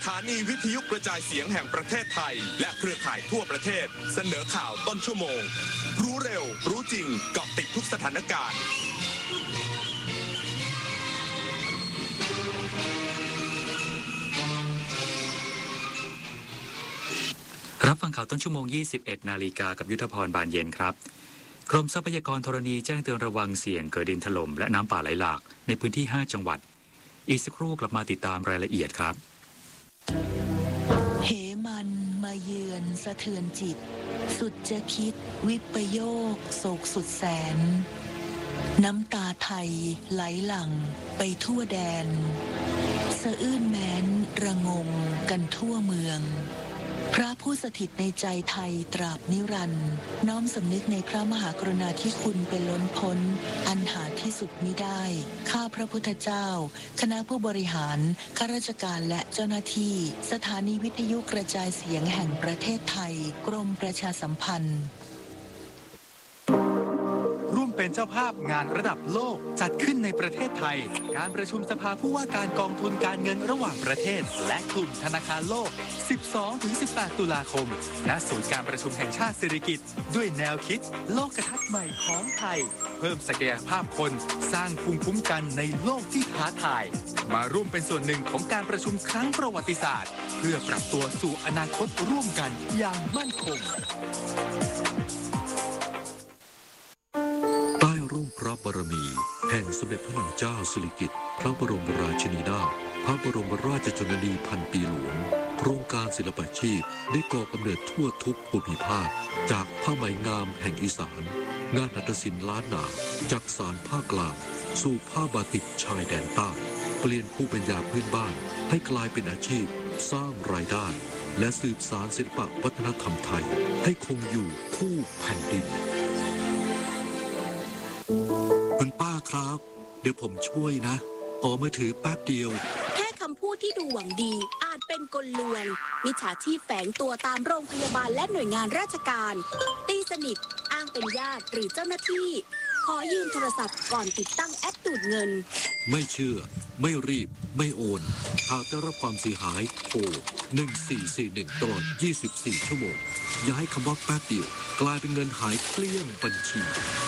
ถานีวิทยุกระจายเสียงแห่งประเทศไทยและเครือข่ายทั่วประเทศเสนอข่าวต้นชั่วโมงรู้เร็วรู้จริงเกาะติดทุกสถานการณ์รับฟังข่าวต้นชั่วโมง 21 นาฬิกากับยุทธพรบานเย็นครับกรมทรัพยากรธรณีแจ้งเตือนระวังเสี่ยงเกิดดินถล่มและน้ำป่าไหลหลากในพื้นที่ 5 จังหวัดอีกสักครู่กลับมาติดตามรายละเอียดครับเหมันมาเยือนสะเทือนจิตสุดจะคิดวิปโยคโศกสุดแสนน้ำตาไทยไหลหลั่งไปทั่วแดนสะอื้นแม้นระงงกันทั่วเมืองพระผู้สถิตในใจไทยตราบนิรันดร์น้อมสำนึกในพระมหากรุณาธิคุณเป็นล้นพ้นอันหาที่สุดมิได้ข้าพระพุทธเจ้าคณะผู้บริหารข้าราชการและเจ้าหน้าที่สถานีวิทยุกระจายเสียงแห่งประเทศไทยกรมประชาสัมพันธ์ร่วมเป็นเจ้าภาพงานระดับโลกจัดขึ้นในประเทศไทยการประชุมสภาผู้ว่าการกองทุนการเงินระหว่างประเทศและกลุ่มธนาคารโลก 12-18 ตุลาคมณศูนย์การประชุมแห่งชาติสิริกิติ์ด้วยแนวคิดโลกทัศน์ใหม่ของไทยเพิ่มศักยภาพคนสร้างภูมิคุ้มกันในโลกที่ท้าทายมาร่วมเป็นส่วนหนึ่งของการประชุมครั้งประวัติศาสตร์เพื่อปรับตัวสู่อนาคตร่วมกันอย่างมั่นคงพระบารมีแห่งสมเด็จพระนางเจ้าสิริกิติ์พระบรมราชินีนาถพระบรมราชชนนีพันปีหลวงโครงการศิลปาชีพได้ก่อกำเนิดทั่วทุกภูมิภาคจากผ้าไหมงามแห่งอีสานงานหัตถศิลป์ล้านนาจากสานภาคกลางสู่ผ้าบาติกชายแดนใต้เปลี่ยนภูมิปัญญาพื้นบ้านให้กลายเป็นอาชีพสร้างรายได้และสืบสานศิลปวัฒนธรรมไทยให้คงอยู่คู่แผ่นดินคุณป้าครับเดี๋ยวผมช่วยนะขอมือถือแป๊บเดียวแค่คำพูดที่ดูหวังดีอาจเป็นกลลวงมิจฉาชีพแฝงตัวตามโรงพยาบาลและหน่วยงานราชการตีสนิทอ้างเป็นญาติหรือเจ้าหน้าที่ขอยืมโทรศัพท์ก่อนติดตั้งแอปดูดเงินไม่เชื่อไม่รีบไม่โอนหากได้รับความเสียหายโทร1441ตลอด24 ชั่วโมงอย่าให้คำว่าแป๊บเดียวกลายเป็นเงินหายเกลี้ยงบัญชี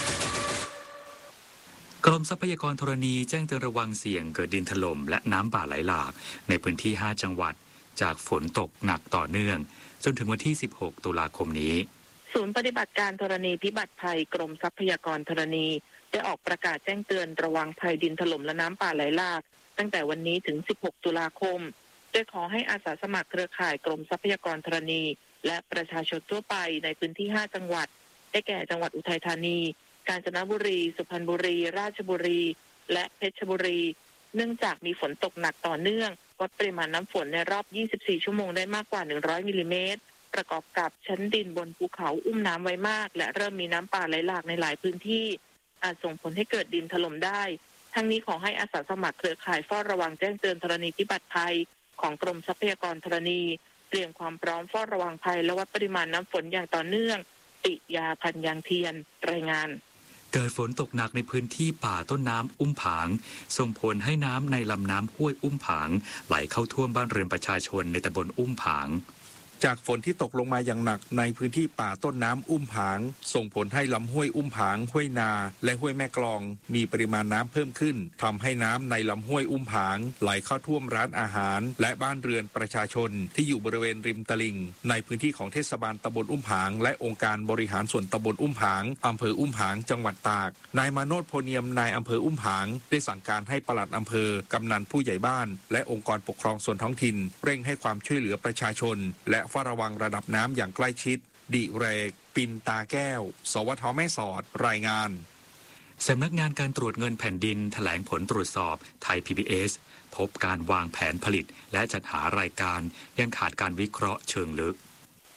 กรมทรัพยากรธรณีแจ้งเตือนระวังเสี่ยงเกิดดินถล่มและน้ำป่าไหลหลากในพื้นที่ 5 จังหวัดจากฝนตกหนักต่อเนื่องจนถึงวันที่ 16 ตุลาคมนี้ศูนย์ปฏิบัติการธรณีพิบัติภัยกรมทรัพยากรธรณีได้ออกประกาศแจ้งเตือนระวังภัยดินถล่มและน้ำป่าไหลหลากตั้งแต่วันนี้ถึง 16 ตุลาคมโดยขอให้อาสาสมัครเครือข่ายกรมทรัพยากรธรณีและประชาชนทั่วไปในพื้นที่ 5 จังหวัดได้แก่จังหวัดอุทัยธานีกาญจนบุรีสุพรรณบุรีราชบุรีและเพชรบุรีเนื่องจากมีฝนตกหนักต่อเนื่องวัดปริมาณน้ำฝนในรอบ 24 ชั่วโมงได้มากกว่า 100 มิลลิเมตรประกอบกับชั้นดินบนภูเขาอุ้มน้ำไว้มากและเริ่มมีน้ำป่าไหลหลากในหลายพื้นที่อาจส่งผลให้เกิดดินถล่มได้ทั้งนี้ขอให้อาสาสมัครเครือข่ายเฝ้าระวังแจ้งเตือนธรณีพิบัติภัยของกรมทรัพยากรธรณีเตรียมความพร้อมเฝ้าระวังภัยและวัดปริมาณน้ำฝนอย่างต่อเนื่องปิยาพันยางเทียนรายงานเกิดฝนตกหนักในพื้นที่ป่าต้นน้ำอุ้มผางส่งผลให้น้ำในลำน้ำห้วยอุ้มผางไหลเข้าท่วมบ้านเรือนประชาชนในตำบลอุ้มผางจากฝนที่ตกลงมาอย่างหนักในพื้นที่ป่าต้นน้ำอุ้มผางส่งผลให้ลำห้วยอุ้มผางห้วยนาและห้วยแม่กลองมีปริมาณน้ำเพิ่มขึ้นทำให้น้ำในลำห้วยอุ้มผางไหลเข้าท่วมร้านอาหารและบ้านเรือนประชาชนที่อยู่บริเวณริมตลิ่งในพื้นที่ของเทศบาลตำบลอุ้มผางและองค์การบริหารส่วนตำบลอุ้มผางอำเภออุ้มผางจังหวัดตากนายมาโนชโพเนียมนายอำเภออุ้มผางได้สั่งการให้ปลัดอำเภอกำนันผู้ใหญ่บ้านและองค์กรปกครองส่วนท้องถิ่นเร่งให้ความช่วยเหลือประชาชนและเฝ้าระวังระดับน้ำอย่างใกล้ชิดดิเรกปินตาแก้วสวทแม่สอดรายงานสำนักงานการตรวจเงินแผ่นดินแถลงผลตรวจสอบไทย PBS พบการวางแผนผลิตและจัดหารายการยังขาดการวิเคราะห์เชิงลึก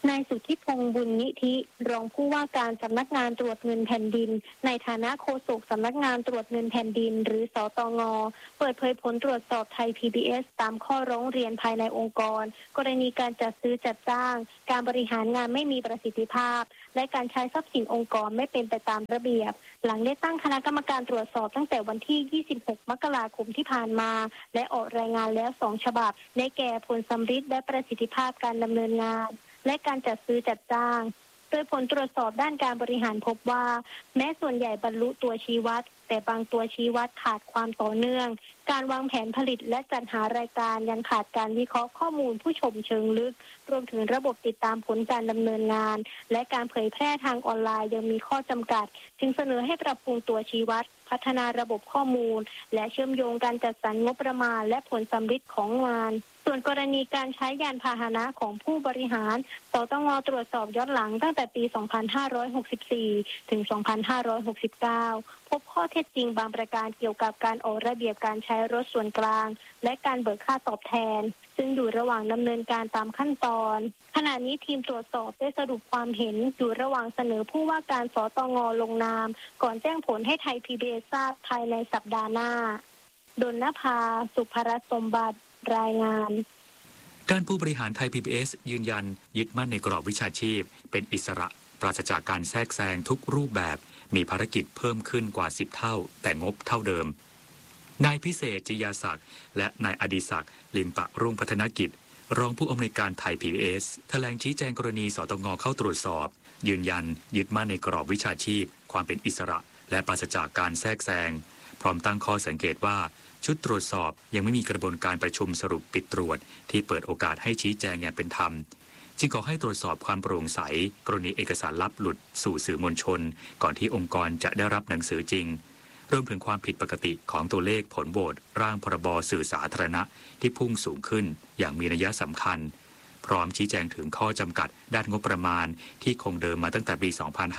นายสุทธิพงษ์บุญนิธิรองผู้ว่าการสำนักงานตรวจเงินแผ่นดินในฐานะโฆษกสำนักงานตรวจเงินแผ่นดินหรือสตง.เปิดเผยผลตรวจสอบไทย PBS ตามข้อร้องเรียนภายในองค์กรกรณีการจัดซื้อจัดจ้างการบริหารงานไม่มีประสิทธิภาพและการใช้ทรัพย์สินองค์กรไม่เป็นไปตามระเบียบหลังได้ตั้งคณะกรรมการตรวจสอบตั้งแต่วันที่ 26 มกราคมที่ผ่านมาและออกรายงานแล้ว2ฉบับได้แก่ผลสัมฤทธิ์และประสิทธิภาพการดำเนินงานและการจัดซื้อจัดจ้างโดยผลตรวจสอบด้านการบริหารพบว่าแม้ส่วนใหญ่บรรลุตัวชี้วัดแต่บางตัวชี้วัดขาดความต่อเนื่องการวางแผนผลิตและจัดหารายการยังขาดการวิเคราะห์ข้อมูลผู้ชมเชิงลึกรวมถึงระบบติดตามผลการดำเนินงานและการเผยแพร่ทางออนไลน์ยังมีข้อจำกัดจึงเสนอให้ปรับปรุงตัวชี้วัดพัฒนาระบบข้อมูลและเชื่อมโยงการจัดสรรงบประมาณและผลสัมฤทธิ์ของงานส่วนกรณีการใช้ยานพาหนะของผู้บริหารสตง.ตรวจสอบย้อนหลังตั้งแต่ปี 2564 ถึง 2569 พบข้อเท็จจริงบางประการเกี่ยวกับการออกระเบียบการใช้รถส่วนกลางและการเบิกค่าตอบแทนซึ่งอยู่ระหว่างดำเนินการตามขั้นตอนขณะนี้ทีมตรวจสอบได้สรุปความเห็นอยู่ระหว่างเสนอผู้ว่าการสตง.ลงนามก่อนแจ้งผลให้ไทย PBS ทราบภายในสัปดาห์หน้าดลนภาสุภรัตน์สมบัติรายงานด้านผู้บริหารไทย PBS ยืนยันยึดมั่นในกรอบวิชาชีพเป็นอิสระปราศจากการแทรกแซงทุกรูปแบบมีภารกิจเพิ่มขึ้นกว่า10เท่าแต่งบเท่าเดิมนายพิเศษจิยาศักดิ์และนายอดิศักดิ์ลิมปะรุ่งพัฒนกิจรองผู้อำนวยการไทย PBS แถลงชี้แจงกรณีสตง.เข้าตรวจสอบยืนยันยึดมั่นในกรอบวิชาชีพความเป็นอิสระและปราศจากการแทรกแซงพร้อมตั้งข้อสังเกตว่าชุดตรวจสอบยังไม่มีกระบวนการประชุมสรุปปิดตรวจที่เปิดโอกาสให้ชี้แจงอย่างเป็นธรรมจึงขอให้ตรวจสอบความโปร่งใสกรณีเอกสารลับหลุดสู่สื่อมวลชนก่อนที่องค์กรจะได้รับหนังสือจริงรวมถึงความผิดปกติของตัวเลขผลโหวตร่างพรบสื่อสาธารณะที่พุ่งสูงขึ้นอย่างมีนัยสำคัญพร้อมชี้แจงถึงข้อจำกัดด้านงบประมาณที่คงเดิมมาตั้งแต่ปี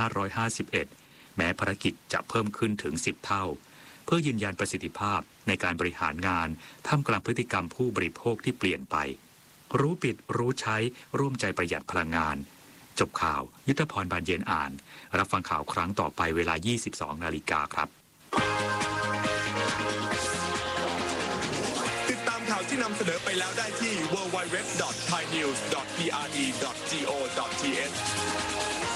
2551 แม้ภารกิจจะเพิ่มขึ้นถึง10เท่าเพื่อยืนยันประสิทธิภาพในการบริหารงานท่ามกลางพฤติกรรมผู้บริโภคที่เปลี่ยนไปรู้ปิดรู้ใช้ร่วมใจประหยัดพลังงานจบข่าวยุทธพรบานเย็นอ่านรับฟังข่าวครั้งต่อไปเวลา 22 นาฬิกาครับติดตามข่าวที่นำเสนอไปแล้วได้ที่ www.thainews.pre.go.th